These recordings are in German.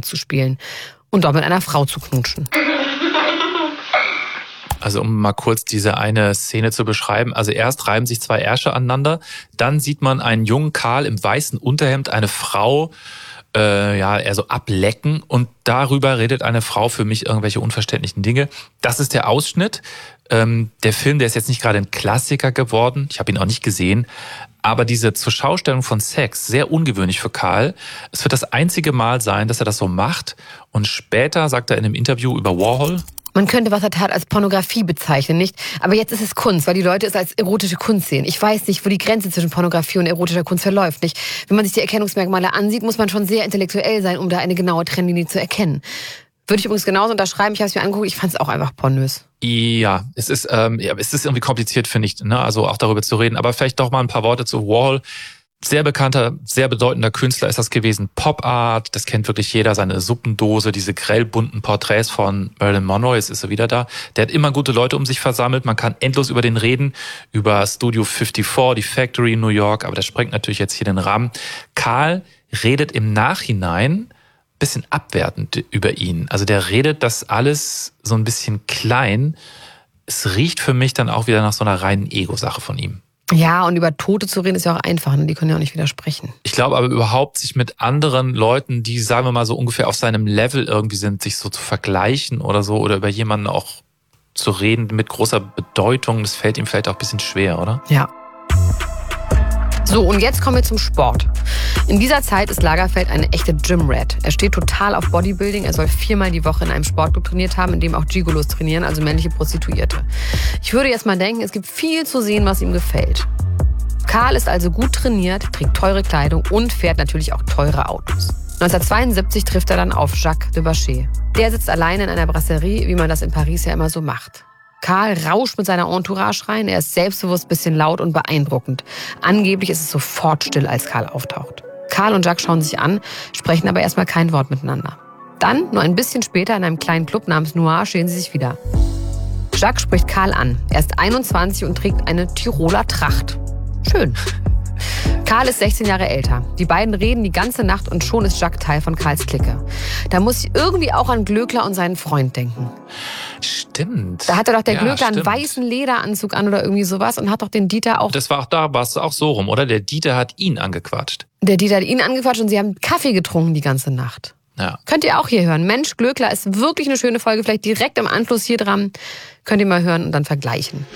mitzuspielen und dort mit einer Frau zu knutschen. Also um mal kurz diese eine Szene zu beschreiben. Also erst reiben sich zwei Ärsche aneinander, dann sieht man einen jungen Karl im weißen Unterhemd eine Frau eher so ablecken und darüber redet eine Frau für mich irgendwelche unverständlichen Dinge. Das ist der Ausschnitt. Der Film, der ist jetzt nicht gerade ein Klassiker geworden. Ich habe ihn auch nicht gesehen. Aber diese Zurschaustellung von Sex, sehr ungewöhnlich für Karl. Es wird das einzige Mal sein, dass er das so macht. Und später sagt er in einem Interview über Warhol: Man könnte, was er tat, als Pornografie bezeichnen, nicht? Aber jetzt ist es Kunst, weil die Leute es als erotische Kunst sehen. Ich weiß nicht, wo die Grenze zwischen Pornografie und erotischer Kunst verläuft, nicht? Wenn man sich die Erkennungsmerkmale ansieht, muss man schon sehr intellektuell sein, um da eine genaue Trennlinie zu erkennen. Würde ich übrigens genauso unterschreiben. Ich habe es mir angeguckt, ich fand es auch einfach pornös. Ja, es ist irgendwie kompliziert, finde ich, ne? Also auch darüber zu reden. Aber vielleicht doch mal ein paar Worte zu Warhol. Sehr bekannter, sehr bedeutender Künstler ist das gewesen. Pop Art, das kennt wirklich jeder, seine Suppendose, diese grellbunten Porträts von Marilyn Monroe, jetzt ist er wieder da. Der hat immer gute Leute um sich versammelt, man kann endlos über den reden, über Studio 54, die Factory in New York, aber das sprengt natürlich jetzt hier den Rahmen. Karl redet im Nachhinein ein bisschen abwertend über ihn. Also der redet das alles so ein bisschen klein. Es riecht für mich dann auch wieder nach so einer reinen Ego-Sache von ihm. Ja, und über Tote zu reden ist ja auch einfach, ne? Die können ja auch nicht widersprechen. Ich glaube aber überhaupt, sich mit anderen Leuten, die, sagen wir mal, so ungefähr auf seinem Level irgendwie sind, sich so zu vergleichen oder so, oder über jemanden auch zu reden mit großer Bedeutung, das fällt ihm vielleicht auch ein bisschen schwer, oder? Ja. So, und jetzt kommen wir zum Sport. In dieser Zeit ist Lagerfeld eine echte Gym-Rat. Er steht total auf Bodybuilding. Er soll 4-mal die Woche in einem Sportclub trainiert haben, in dem auch Gigolos trainieren, also männliche Prostituierte. Ich würde jetzt mal denken, es gibt viel zu sehen, was ihm gefällt. Karl ist also gut trainiert, trägt teure Kleidung und fährt natürlich auch teure Autos. 1972 trifft er dann auf Jacques de Bachet. Der sitzt alleine in einer Brasserie, wie man das in Paris ja immer so macht. Karl rauscht mit seiner Entourage rein. Er ist selbstbewusst, bisschen laut und beeindruckend. Angeblich ist es sofort still, als Karl auftaucht. Karl und Jacques schauen sich an, sprechen aber erstmal kein Wort miteinander. Dann, nur ein bisschen später, in einem kleinen Club namens Noir, stehen sie sich wieder. Jacques spricht Karl an. Er ist 21 und trägt eine Tiroler Tracht. Schön. Karl ist 16 Jahre älter. Die beiden reden die ganze Nacht und schon ist Jacques Teil von Karls Clique. Da muss ich irgendwie auch an Glöckler und seinen Freund denken. Stimmt. Da hatte doch der Glöckler einen weißen Lederanzug an oder irgendwie sowas und hat doch den Dieter auch... Das war auch da, war es auch so rum, oder? Der Dieter hat ihn angequatscht. Der Dieter hat ihn angequatscht und sie haben Kaffee getrunken die ganze Nacht. Ja. Könnt ihr auch hier hören. Mensch, Glöckler ist wirklich eine schöne Folge. Vielleicht direkt im Anschluss hier dran. Könnt ihr mal hören und dann vergleichen.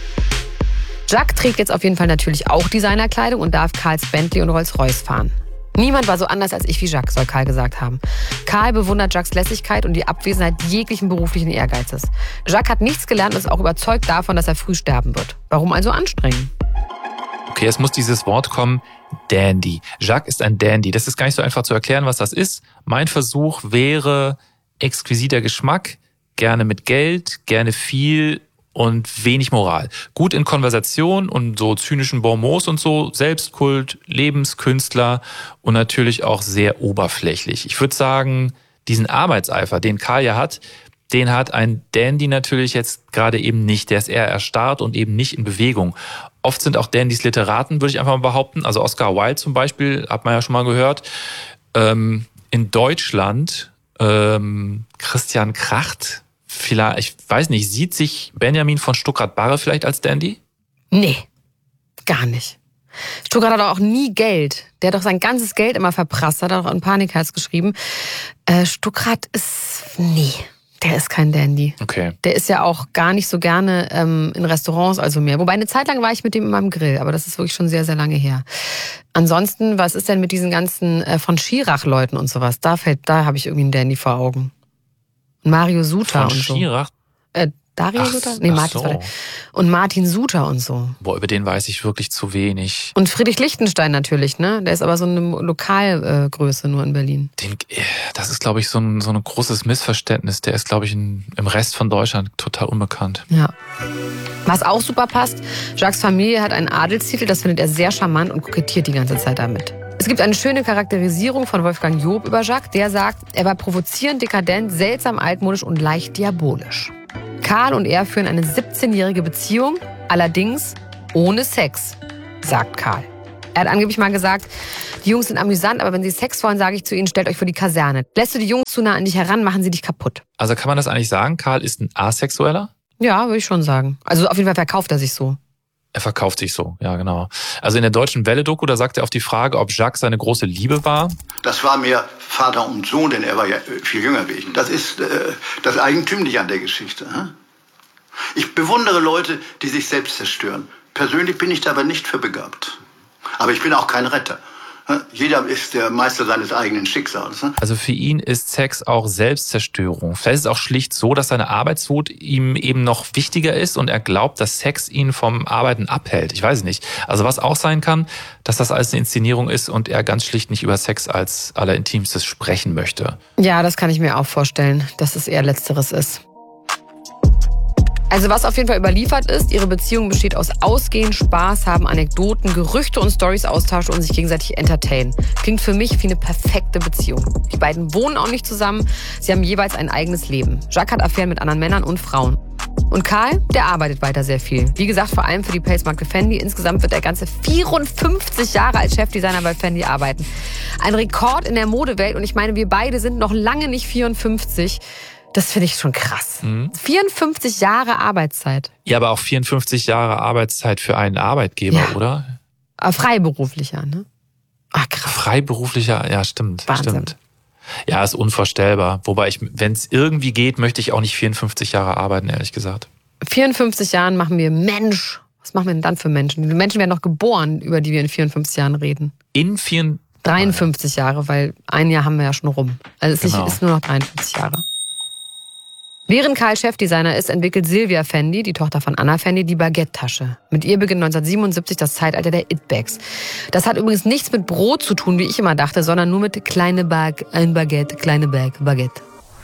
Jacques trägt jetzt auf jeden Fall natürlich auch Designerkleidung und darf Karls Bentley und Rolls-Royce fahren. Niemand war so anders als ich wie Jacques, soll Karl gesagt haben. Karl bewundert Jacques Lässigkeit und die Abwesenheit jeglichen beruflichen Ehrgeizes. Jacques hat nichts gelernt und ist auch überzeugt davon, dass er früh sterben wird. Warum also anstrengen? Okay, es muss dieses Wort kommen, Dandy. Jacques ist ein Dandy. Das ist gar nicht so einfach zu erklären, was das ist. Mein Versuch wäre exquisiter Geschmack, gerne mit Geld, gerne viel und wenig Moral. Gut in Konversation und so zynischen Bonmots und so, Selbstkult, Lebenskünstler und natürlich auch sehr oberflächlich. Ich würde sagen, diesen Arbeitseifer, den Karl ja hat, den hat ein Dandy natürlich jetzt gerade eben nicht. Der ist eher erstarrt und eben nicht in Bewegung. Oft sind auch Dandys Literaten, würde ich einfach mal behaupten. Also Oscar Wilde zum Beispiel, hat man ja schon mal gehört. In Deutschland Christian Kracht, vielleicht, ich weiß nicht, sieht sich Benjamin von Stuckrad-Barre vielleicht als Dandy? Nee, gar nicht. Stuckrad hat auch nie Geld. Der hat doch sein ganzes Geld immer verprasst, hat auch in Panikherz geschrieben. Stuckrad nee, der ist kein Dandy. Okay. Der ist ja auch gar nicht so gerne in Restaurants, also mehr. Wobei eine Zeit lang war ich mit dem immer im Grill, aber das ist wirklich schon sehr, sehr lange her. Ansonsten, was ist denn mit diesen ganzen von Schirach-Leuten und sowas? Da habe ich irgendwie einen Dandy vor Augen. Mario Suter von und so. Schirach? Dario Suter? Nee, Martin so. Und Martin Suter und so. Boah, über den weiß ich wirklich zu wenig. Und Friedrich Lichtenstein natürlich, ne? Der ist aber so eine Lokalgröße nur in Berlin. Das ist, glaube ich, so ein großes Missverständnis. Der ist, glaube ich, im Rest von Deutschland total unbekannt. Ja. Was auch super passt, Jacques' Familie hat einen Adelstitel, das findet er sehr charmant und kokettiert die ganze Zeit damit. Es gibt eine schöne Charakterisierung von Wolfgang Job über Jacques, der sagt, er war provozierend, dekadent, seltsam altmodisch und leicht diabolisch. Karl und er führen eine 17-jährige Beziehung, allerdings ohne Sex, sagt Karl. Er hat angeblich mal gesagt, die Jungs sind amüsant, aber wenn sie Sex wollen, sage ich zu ihnen, stellt euch vor die Kaserne. Lässt du die Jungs zu nah an dich heran, machen sie dich kaputt. Also kann man das eigentlich sagen, Karl ist ein Asexueller? Ja, würde ich schon sagen. Also auf jeden Fall verkauft er sich so. Er verkauft sich so, ja genau. Also in der Deutschen Welle-Doku, da sagt er auf die Frage, ob Jacques seine große Liebe war. Das war mehr Vater und Sohn, denn er war ja viel jünger wie ich. Das ist das Eigentümliche an der Geschichte. Ich bewundere Leute, die sich selbst zerstören. Persönlich bin ich dabei nicht für begabt. Aber ich bin auch kein Retter. Jeder ist der Meister seines eigenen Schicksals. Also für ihn ist Sex auch Selbstzerstörung. Vielleicht ist es auch schlicht so, dass seine Arbeitswut ihm eben noch wichtiger ist und er glaubt, dass Sex ihn vom Arbeiten abhält. Ich weiß es nicht. Also was auch sein kann, dass das alles eine Inszenierung ist und er ganz schlicht nicht über Sex als Allerintimstes sprechen möchte. Ja, das kann ich mir auch vorstellen, dass es eher Letzteres ist. Also was auf jeden Fall überliefert ist, ihre Beziehung besteht aus Ausgehen, Spaß haben, Anekdoten, Gerüchte und Storys austauschen und sich gegenseitig entertainen. Klingt für mich wie eine perfekte Beziehung. Die beiden wohnen auch nicht zusammen, sie haben jeweils ein eigenes Leben. Jacques hat Affären mit anderen Männern und Frauen. Und Karl, der arbeitet weiter sehr viel. Wie gesagt, vor allem für die Pace-Marke Fendi. Insgesamt wird er ganze 54 Jahre als Chefdesigner bei Fendi arbeiten. Ein Rekord in der Modewelt und ich meine, wir beide sind noch lange nicht 54. Das finde ich schon krass. 54 Jahre Arbeitszeit. Ja, aber auch 54 Jahre Arbeitszeit für einen Arbeitgeber, ja. Oder? Freiberuflicher, ne? Ach, krass. Freiberuflicher, ja, stimmt. Wahnsinn. Stimmt. Ja, ist unvorstellbar. Wobei wenn es irgendwie geht, möchte ich auch nicht 54 Jahre arbeiten, ehrlich gesagt. 54 Jahren machen wir Mensch. Was machen wir denn dann für Menschen? Die Menschen werden noch geboren, über die wir in 54 Jahren reden. 53 Jahre, weil ein Jahr haben wir ja schon rum. Also es ist nur noch 53 Jahre. Während Karl Chefdesigner ist, entwickelt Silvia Fendi, die Tochter von Anna Fendi, die Baguette-Tasche. Mit ihr beginnt 1977 das Zeitalter der It-Bags. Das hat übrigens nichts mit Brot zu tun, wie ich immer dachte, sondern nur mit kleine Bag, ein Baguette, kleine Bag, Baguette.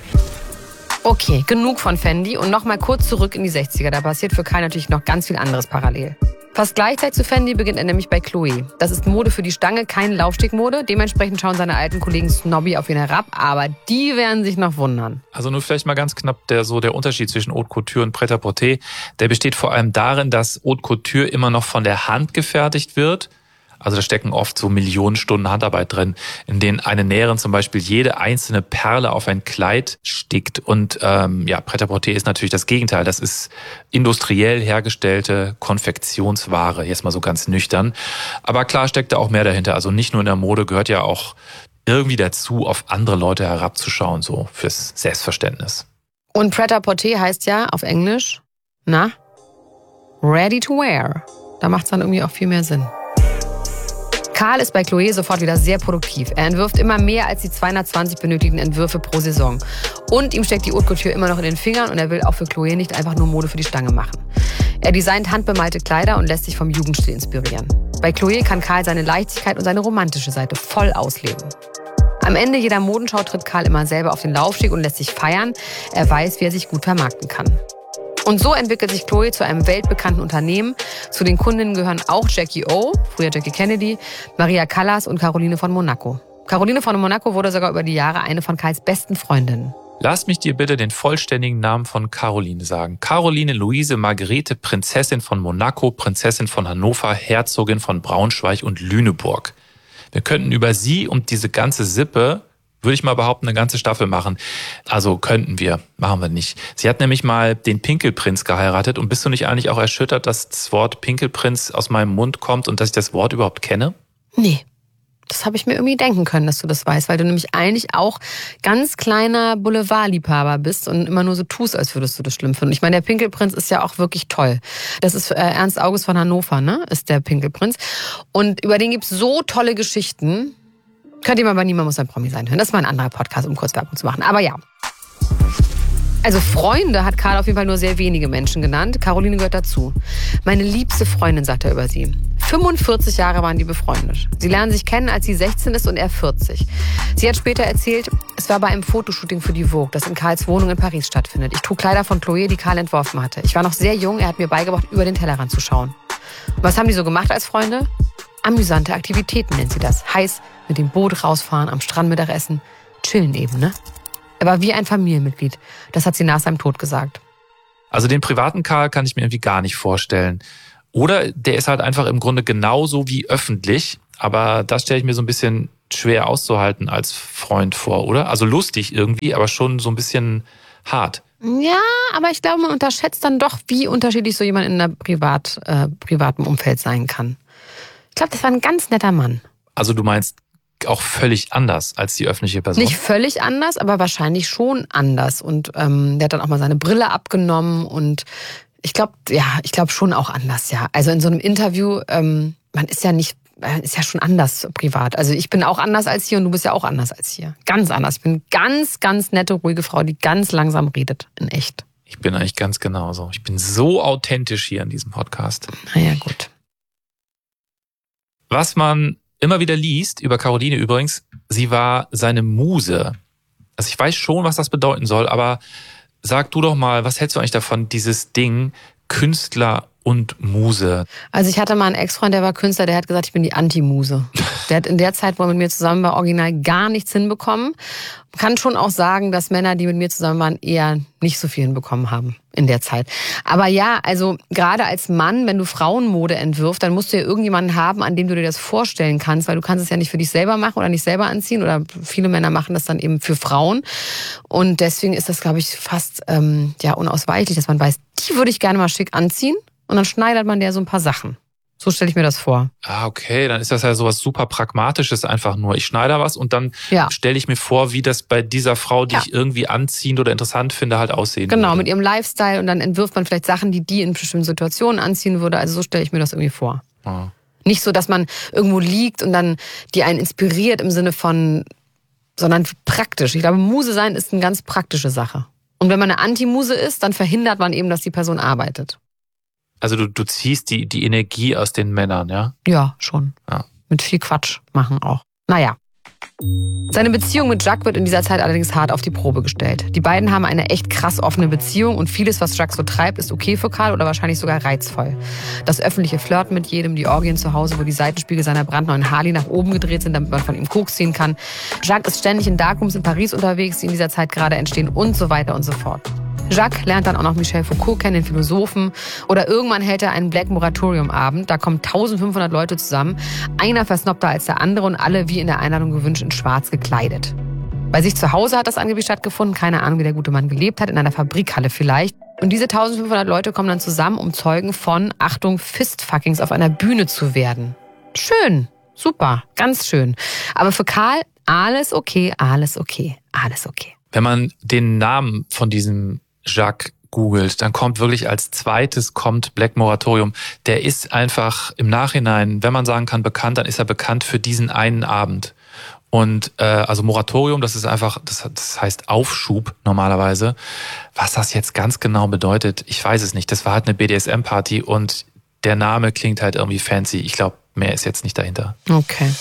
Okay, genug von Fendi und nochmal kurz zurück in die 60er. Da passiert für Karl natürlich noch ganz viel anderes parallel. Fast gleichzeitig zu Fendi beginnt er nämlich bei Chloé. Das ist Mode für die Stange, keine Laufstegmode. Dementsprechend schauen seine alten Kollegen snobby auf ihn herab, aber die werden sich noch wundern. Also nur vielleicht mal ganz knapp der Unterschied zwischen Haute Couture und Prêt-à-Porter. Der besteht vor allem darin, dass Haute Couture immer noch von der Hand gefertigt wird. Also da stecken oft so Millionen Stunden Handarbeit drin, in denen eine Näherin zum Beispiel jede einzelne Perle auf ein Kleid stickt. Und Prêt-à-Porter ist natürlich das Gegenteil. Das ist industriell hergestellte Konfektionsware, jetzt mal so ganz nüchtern. Aber klar steckt da auch mehr dahinter. Also nicht nur in der Mode gehört ja auch irgendwie dazu, auf andere Leute herabzuschauen, so fürs Selbstverständnis. Und Prêt-à-Porter heißt ja auf Englisch, ready to wear. Da macht es dann irgendwie auch viel mehr Sinn. Karl ist bei Chloé sofort wieder sehr produktiv. Er entwirft immer mehr als die 220 benötigten Entwürfe pro Saison. Und ihm steckt die Haute Couture immer noch in den Fingern und er will auch für Chloé nicht einfach nur Mode für die Stange machen. Er designt handbemalte Kleider und lässt sich vom Jugendstil inspirieren. Bei Chloé kann Karl seine Leichtigkeit und seine romantische Seite voll ausleben. Am Ende jeder Modenschau tritt Karl immer selber auf den Laufsteg und lässt sich feiern. Er weiß, wie er sich gut vermarkten kann. Und so entwickelt sich Chloé zu einem weltbekannten Unternehmen. Zu den Kundinnen gehören auch Jackie O, früher Jackie Kennedy, Maria Callas und Caroline von Monaco. Caroline von Monaco wurde sogar über die Jahre eine von Karls besten Freundinnen. Lass mich dir bitte den vollständigen Namen von Caroline sagen. Caroline Luise Margarete, Prinzessin von Monaco, Prinzessin von Hannover, Herzogin von Braunschweig und Lüneburg. Wir könnten über sie und diese ganze Sippe, würde ich mal behaupten, eine ganze Staffel machen. Also könnten wir, machen wir nicht. Sie hat nämlich mal den Pinkelprinz geheiratet. Und bist du nicht eigentlich auch erschüttert, dass das Wort Pinkelprinz aus meinem Mund kommt und dass ich das Wort überhaupt kenne? Nee, das habe ich mir irgendwie denken können, dass du das weißt, weil du nämlich eigentlich auch ganz kleiner Boulevardliebhaber bist und immer nur so tust, als würdest du das schlimm finden. Ich meine, der Pinkelprinz ist ja auch wirklich toll. Das ist Ernst August von Hannover, ne? Ist der Pinkelprinz. Und über den gibt's so tolle Geschichten. Könnt ihr mal bei Niemand muss ein Promi sein hören. Das ist mal ein anderer Podcast, um kurz Werbung zu machen. Aber ja. Also Freunde hat Karl auf jeden Fall nur sehr wenige Menschen genannt. Caroline gehört dazu. Meine liebste Freundin, sagt er über sie. 45 Jahre waren die befreundet. Sie lernen sich kennen, als sie 16 ist und er 40. Sie hat später erzählt, es war bei einem Fotoshooting für die Vogue, das in Karls Wohnung in Paris stattfindet. Ich trug Kleider von Chloé, die Karl entworfen hatte. Ich war noch sehr jung, er hat mir beigebracht, über den Tellerrand zu schauen. Und was haben die so gemacht als Freunde? Amüsante Aktivitäten nennt sie das. Heiß mit dem Boot rausfahren, am Strand Mittagessen. Chillen eben, ne? Er war wie ein Familienmitglied. Das hat sie nach seinem Tod gesagt. Also den privaten Karl kann ich mir irgendwie gar nicht vorstellen. Oder der ist halt einfach im Grunde genauso wie öffentlich. Aber das stelle ich mir so ein bisschen schwer auszuhalten als Freund vor, oder? Also lustig irgendwie, aber schon so ein bisschen hart. Ja, aber ich glaube, man unterschätzt dann doch, wie unterschiedlich so jemand in einem privaten Umfeld sein kann. Ich glaube, das war ein ganz netter Mann. Also du meinst auch völlig anders als die öffentliche Person? Nicht völlig anders, aber wahrscheinlich schon anders. Und der hat dann auch mal seine Brille abgenommen und ich glaube schon auch anders, ja. Also in so einem Interview, man ist ja schon anders privat. Also ich bin auch anders als hier und du bist ja auch anders als hier. Ganz anders. Ich bin eine ganz, ganz nette, ruhige Frau, die ganz langsam redet, in echt. Ich bin eigentlich ganz genauso. Ich bin so authentisch hier in diesem Podcast. Naja, gut. Was man immer wieder liest, über Caroline übrigens, sie war seine Muse. Also ich weiß schon, was das bedeuten soll, aber sag du doch mal, was hältst du eigentlich davon, dieses Ding Künstler und Muse? Also ich hatte mal einen Ex-Freund, der war Künstler, der hat gesagt, ich bin die Anti-Muse. Der hat in der Zeit, wo er mit mir zusammen war, original gar nichts hinbekommen. Man kann schon auch sagen, dass Männer, die mit mir zusammen waren, eher nicht so viel hinbekommen haben in der Zeit. Aber ja, also gerade als Mann, wenn du Frauenmode entwirfst, dann musst du ja irgendjemanden haben, an dem du dir das vorstellen kannst, weil du kannst es ja nicht für dich selber machen oder nicht selber anziehen oder viele Männer machen das dann eben für Frauen. Und deswegen ist das, glaube ich, fast unausweichlich, dass man weiß, die würde ich gerne mal schick anziehen und dann schneidet man der so ein paar Sachen. So stelle ich mir das vor. Ah, okay, dann ist das ja sowas super Pragmatisches einfach nur. Ich schneide was und dann stelle ich mir vor, wie das bei dieser Frau, die ich irgendwie anziehend oder interessant finde, halt aussehen würde. Genau, mit ihrem Lifestyle und dann entwirft man vielleicht Sachen, die in bestimmten Situationen anziehen würde. Also so stelle ich mir das irgendwie vor. Ah. Nicht so, dass man irgendwo liegt und dann die einen inspiriert im Sinne von, sondern praktisch. Ich glaube, Muse sein ist eine ganz praktische Sache. Und wenn man eine Anti-Muse ist, dann verhindert man eben, dass die Person arbeitet. Also du ziehst die Energie aus den Männern, ja? Ja, schon. Ja. Mit viel Quatsch machen auch. Naja. Seine Beziehung mit Jacques wird in dieser Zeit allerdings hart auf die Probe gestellt. Die beiden haben eine echt krass offene Beziehung und vieles, was Jacques so treibt, ist okay für Karl oder wahrscheinlich sogar reizvoll. Das öffentliche Flirten mit jedem, die Orgien zu Hause, wo die Seitenspiegel seiner brandneuen Harley nach oben gedreht sind, damit man von ihm Koks ziehen kann. Jacques ist ständig in Darkrooms in Paris unterwegs, die in dieser Zeit gerade entstehen und so weiter und so fort. Jacques lernt dann auch noch Michel Foucault kennen, den Philosophen. Oder irgendwann hält er einen Black Moratorium-Abend. Da kommen 1500 Leute zusammen. Einer versnobter als der andere und alle, wie in der Einladung gewünscht, in schwarz gekleidet. Bei sich zu Hause hat das angeblich stattgefunden. Keine Ahnung, wie der gute Mann gelebt hat. In einer Fabrikhalle vielleicht. Und diese 1500 Leute kommen dann zusammen, um Zeugen von, Achtung, Fistfuckings auf einer Bühne zu werden. Schön. Super. Ganz schön. Aber für Karl, alles okay, alles okay, alles okay. Wenn man den Namen von diesem Jacques googelt, dann kommt wirklich als zweites Black Moratorium. Der ist einfach im Nachhinein, wenn man sagen kann, bekannt, dann ist er bekannt für diesen einen Abend. Und also Moratorium, das ist einfach, das heißt Aufschub normalerweise. Was das jetzt ganz genau bedeutet, ich weiß es nicht. Das war halt eine BDSM-Party und der Name klingt halt irgendwie fancy. Ich glaube, mehr ist jetzt nicht dahinter. Okay.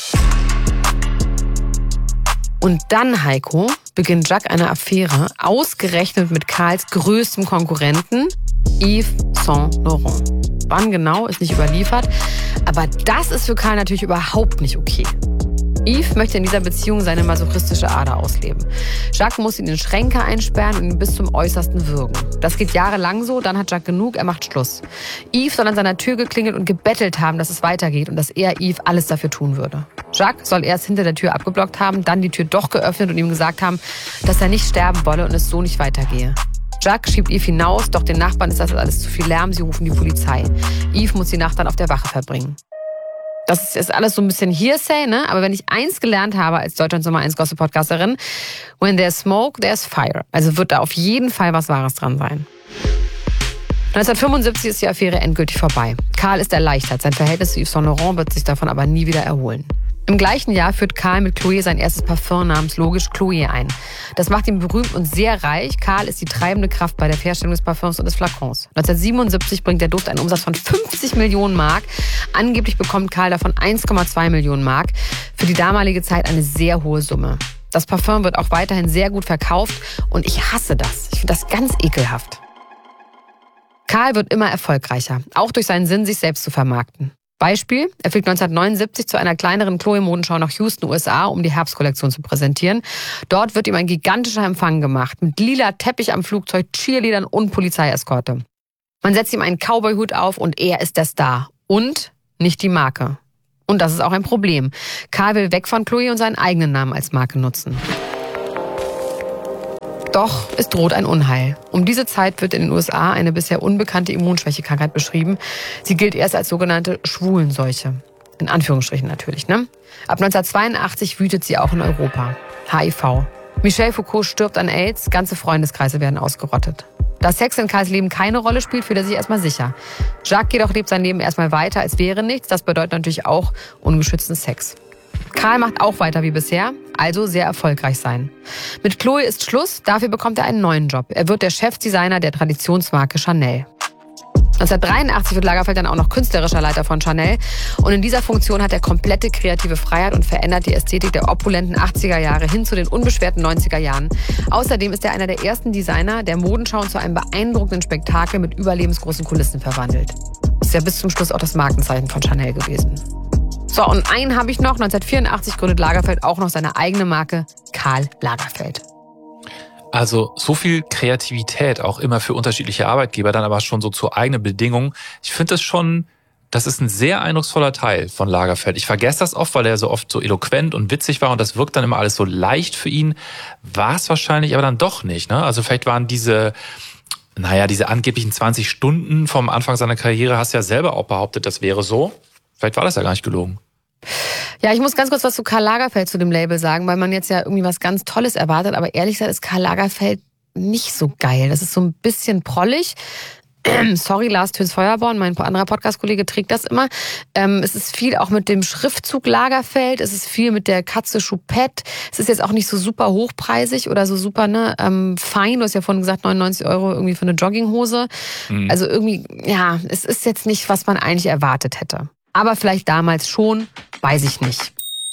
Und dann, Heiko, beginnt Jacques eine Affäre, ausgerechnet mit Karls größtem Konkurrenten, Yves Saint Laurent. Wann genau, ist nicht überliefert. Aber das ist für Karl natürlich überhaupt nicht okay. Yves möchte in dieser Beziehung seine masochistische Ader ausleben. Jacques muss ihn in Schränke einsperren und ihn bis zum Äußersten würgen. Das geht jahrelang so, dann hat Jacques genug, er macht Schluss. Yves soll an seiner Tür geklingelt und gebettelt haben, dass es weitergeht und dass er Yves alles dafür tun würde. Jacques soll erst hinter der Tür abgeblockt haben, dann die Tür doch geöffnet und ihm gesagt haben, dass er nicht sterben wolle und es so nicht weitergehe. Jacques schiebt Yves hinaus, doch den Nachbarn ist das alles zu viel Lärm, sie rufen die Polizei. Yves muss die Nacht dann auf der Wache verbringen. Das ist alles so ein bisschen Hearsay, ne? Aber wenn ich eins gelernt habe als Deutschlands Nummer 1 Gossip-Podcasterin, when there's smoke, there's fire. Also wird da auf jeden Fall was Wahres dran sein. 1975 ist die Affäre endgültig vorbei. Karl ist erleichtert. Sein Verhältnis zu Yves Saint Laurent wird sich davon aber nie wieder erholen. Im gleichen Jahr führt Karl mit Chloé sein erstes Parfum namens logisch Chloé ein. Das macht ihn berühmt und sehr reich. Karl ist die treibende Kraft bei der Herstellung des Parfums und des Flakons. 1977 bringt der Duft einen Umsatz von 50 Millionen Mark. Angeblich bekommt Karl davon 1,2 Millionen Mark. Für die damalige Zeit eine sehr hohe Summe. Das Parfum wird auch weiterhin sehr gut verkauft und ich hasse das. Ich finde das ganz ekelhaft. Karl wird immer erfolgreicher, auch durch seinen Sinn, sich selbst zu vermarkten. Beispiel, er fliegt 1979 zu einer kleineren Chloé-Modenschau nach Houston, USA, um die Herbstkollektion zu präsentieren. Dort wird ihm ein gigantischer Empfang gemacht, mit lila Teppich am Flugzeug, Cheerleadern und Polizeieskorte. Man setzt ihm einen Cowboy-Hut auf und er ist der Star. Und nicht die Marke. Und das ist auch ein Problem. Karl will weg von Chloe und seinen eigenen Namen als Marke nutzen. Doch es droht ein Unheil. Um diese Zeit wird in den USA eine bisher unbekannte Immunschwächekrankheit beschrieben. Sie gilt erst als sogenannte Schwulenseuche. In Anführungsstrichen natürlich, ne? Ab 1982 wütet sie auch in Europa. HIV. Michel Foucault stirbt an AIDS, ganze Freundeskreise werden ausgerottet. Da Sex in Karls Leben keine Rolle spielt, fühlt er sich erstmal sicher. Jacques jedoch lebt sein Leben erstmal weiter, als wäre nichts. Das bedeutet natürlich auch ungeschützten Sex. Karl macht auch weiter wie bisher, also sehr erfolgreich sein. Mit Chloe ist Schluss, dafür bekommt er einen neuen Job. Er wird der Chefdesigner der Traditionsmarke Chanel. 1983 wird Lagerfeld dann auch noch künstlerischer Leiter von Chanel. Und in dieser Funktion hat er komplette kreative Freiheit und verändert die Ästhetik der opulenten 80er Jahre hin zu den unbeschwerten 90er Jahren. Außerdem ist er einer der ersten Designer, der Modenschauen zu einem beeindruckenden Spektakel mit überlebensgroßen Kulissen verwandelt. Ist ja bis zum Schluss auch das Markenzeichen von Chanel gewesen. So, und einen habe ich noch. 1984 gründet Lagerfeld auch noch seine eigene Marke, Karl Lagerfeld. Also so viel Kreativität auch immer für unterschiedliche Arbeitgeber, dann aber schon so zu eigenen Bedingungen. Ich finde das ist ein sehr eindrucksvoller Teil von Lagerfeld. Ich vergesse das oft, weil er so oft so eloquent und witzig war und das wirkt dann immer alles so leicht für ihn. War es wahrscheinlich aber dann doch nicht, ne? Also vielleicht waren diese angeblichen 20 Stunden vom Anfang seiner Karriere, hast du ja selber auch behauptet, das wäre so. Vielleicht war das ja gar nicht gelogen. Ja, ich muss ganz kurz was zu Karl Lagerfeld, zu dem Label sagen, weil man jetzt ja irgendwie was ganz Tolles erwartet, aber ehrlich gesagt ist Karl Lagerfeld nicht so geil. Das ist so ein bisschen prollig. Sorry, Lars Töns Feuerborn, mein anderer Podcast-Kollege trägt das immer. Es ist viel auch mit dem Schriftzug Lagerfeld, es ist viel mit der Katze Choupette. Es ist jetzt auch nicht so super hochpreisig oder so super fein. Du hast ja vorhin gesagt, 99 € irgendwie für eine Jogginghose. Mhm. Also irgendwie, ja, es ist jetzt nicht, was man eigentlich erwartet hätte. Aber vielleicht damals schon, weiß ich nicht.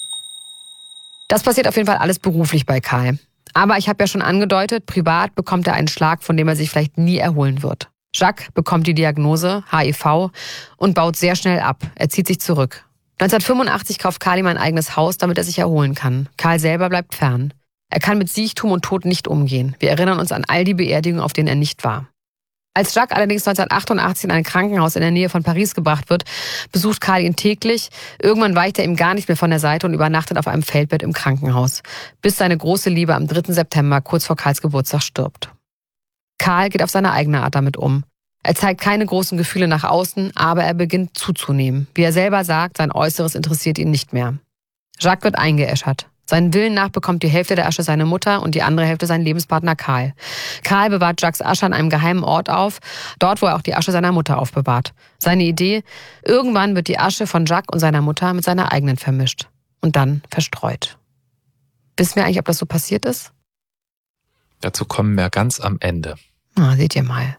Das passiert auf jeden Fall alles beruflich bei Karl. Aber ich habe ja schon angedeutet, privat bekommt er einen Schlag, von dem er sich vielleicht nie erholen wird. Jacques bekommt die Diagnose HIV und baut sehr schnell ab. Er zieht sich zurück. 1985 kauft Karl ihm ein eigenes Haus, damit er sich erholen kann. Karl selber bleibt fern. Er kann mit Siechtum und Tod nicht umgehen. Wir erinnern uns an all die Beerdigungen, auf denen er nicht war. Als Jacques allerdings 1988 in ein Krankenhaus in der Nähe von Paris gebracht wird, besucht Karl ihn täglich. Irgendwann weicht er ihm gar nicht mehr von der Seite und übernachtet auf einem Feldbett im Krankenhaus, bis seine große Liebe am 3. September, kurz vor Karls Geburtstag, stirbt. Karl geht auf seine eigene Art damit um. Er zeigt keine großen Gefühle nach außen, aber er beginnt zuzunehmen. Wie er selber sagt, sein Äußeres interessiert ihn nicht mehr. Jacques wird eingeäschert. Seinen Willen nach bekommt die Hälfte der Asche seine Mutter und die andere Hälfte sein Lebenspartner Karl. Karl bewahrt Jacques Asche an einem geheimen Ort auf, dort, wo er auch die Asche seiner Mutter aufbewahrt. Seine Idee: irgendwann wird die Asche von Jacques und seiner Mutter mit seiner eigenen vermischt und dann verstreut. Wissen wir eigentlich, ob das so passiert ist? Dazu kommen wir ganz am Ende. Seht ihr mal.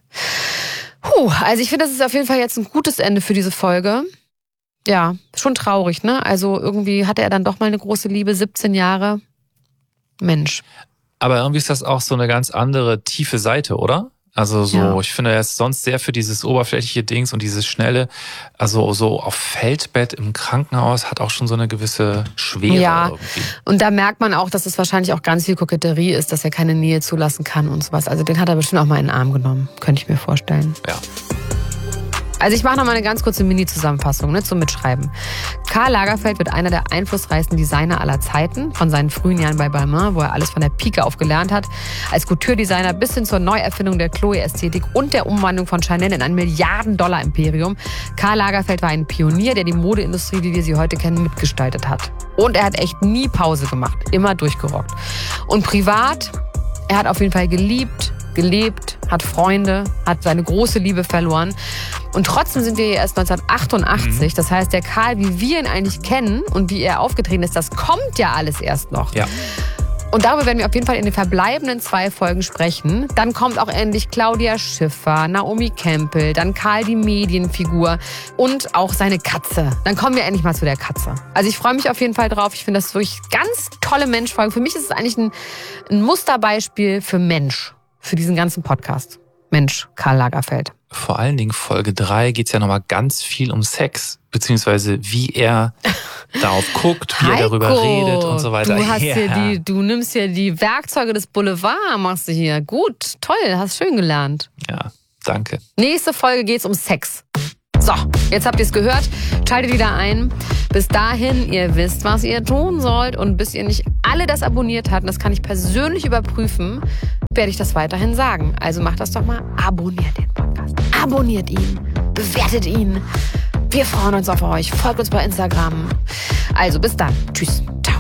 Also ich finde, das ist auf jeden Fall jetzt ein gutes Ende für diese Folge. Ja, schon traurig, ne? Also irgendwie hatte er dann doch mal eine große Liebe, 17 Jahre. Mensch. Aber irgendwie ist das auch so eine ganz andere tiefe Seite, oder? Also so, ja. Ich finde, er ist sonst sehr für dieses oberflächliche Dings und dieses Schnelle, also so auf Feldbett im Krankenhaus hat auch schon so eine gewisse Schwere. Ja, irgendwie. Und da merkt man auch, dass es wahrscheinlich auch ganz viel Koketterie ist, dass er keine Nähe zulassen kann und sowas. Also den hat er bestimmt auch mal in den Arm genommen, könnte ich mir vorstellen. Ja. Also ich mache noch mal eine ganz kurze Mini-Zusammenfassung zum Mitschreiben. Karl Lagerfeld wird einer der einflussreichsten Designer aller Zeiten, von seinen frühen Jahren bei Balmain, wo er alles von der Pike auf gelernt hat, als Couture-Designer bis hin zur Neuerfindung der Chloe-Ästhetik und der Umwandlung von Chanel in ein Milliarden-Dollar-Imperium. Karl Lagerfeld war ein Pionier, der die Modeindustrie, wie wir sie heute kennen, mitgestaltet hat. Und er hat echt nie Pause gemacht, immer durchgerockt. Und privat, er hat auf jeden Fall geliebt, gelebt, hat Freunde, hat seine große Liebe verloren. Und trotzdem sind wir hier erst 1988. Das heißt, der Karl, wie wir ihn eigentlich kennen und wie er aufgetreten ist, das kommt ja alles erst noch. Ja. Und darüber werden wir auf jeden Fall in den verbleibenden 2 Folgen sprechen. Dann kommt auch endlich Claudia Schiffer, Naomi Campbell, dann Karl die Medienfigur und auch seine Katze. Dann kommen wir endlich mal zu der Katze. Also ich freue mich auf jeden Fall drauf. Ich finde das wirklich ganz tolle Menschfolgen. Für mich ist es eigentlich ein Musterbeispiel für Mensch, für diesen ganzen Podcast. Mensch, Karl Lagerfeld. Vor allen Dingen Folge 3 geht es ja nochmal ganz viel um Sex, beziehungsweise wie er darauf guckt, wie er darüber redet und so weiter. Du nimmst hier die Werkzeuge des Boulevard, machst du hier. Gut, toll, hast schön gelernt. Ja, Danke. Nächste Folge geht's um Sex. So, jetzt habt ihr es gehört. Schaltet wieder ein. Bis dahin, ihr wisst, was ihr tun sollt. Und bis ihr nicht alle das abonniert habt, und das kann ich persönlich überprüfen, werde ich das weiterhin sagen. Also macht das doch mal. Abonniert den Podcast. Abonniert ihn. Bewertet ihn. Wir freuen uns auf euch. Folgt uns bei Instagram. Also bis dann. Tschüss.